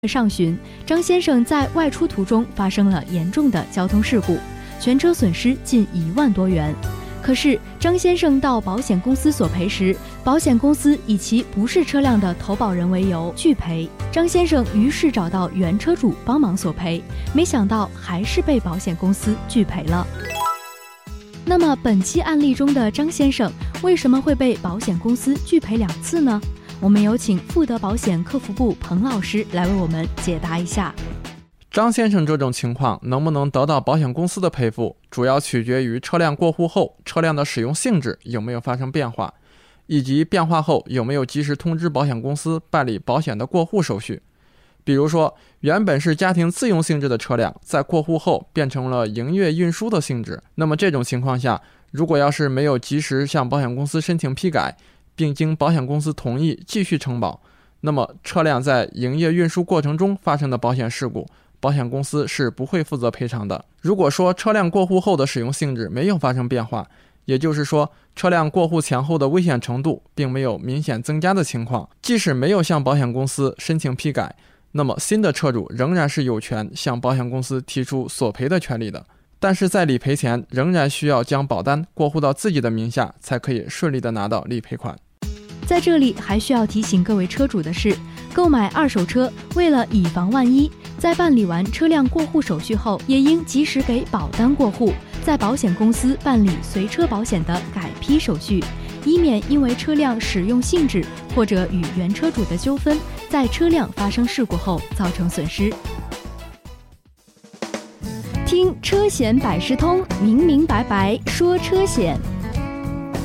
上旬，张先生在外出途中发生了严重的交通事故，全车损失近1万多元。可是张先生到保险公司索赔时，保险公司以其不是车辆的投保人为由拒赔。张先生于是找到原车主帮忙索赔，没想到还是被保险公司拒赔了。那么本期案例中的张先生为什么会被保险公司拒赔2次呢？我们有请富德保险客服部彭老师来为我们解答一下。 张先生这种情况能不能得到保险公司的赔付，主要取决于车辆过户后车辆的使用性质有没有发生变化，以及变化后有没有及时通知保险公司办理保险的过户手续。比如说，原本是家庭自用性质的车辆，在过户后变成了营业运输的性质，那么这种情况下，如果要是没有及时向保险公司申请批改，并经保险公司同意继续承保，那么车辆在营业运输过程中发生的保险事故，保险公司是不会负责赔偿的。如果说车辆过户后的使用性质没有发生变化，也就是说车辆过户前后的危险程度并没有明显增加的情况，即使没有向保险公司申请批改，那么新的车主仍然是有权向保险公司提出索赔的权利的。但是在理赔前仍然需要将保单过户到自己的名下，才可以顺利的拿到理赔款。 在这里还需要提醒各位车主的是，购买二手车为了以防万一，在办理完车辆过户手续后，也应及时给保单过户，在保险公司办理随车保险的改批手续，以免因为车辆使用性质或者与原车主的纠纷，在车辆发生事故后造成损失。听车险百事通，明明白白说车险。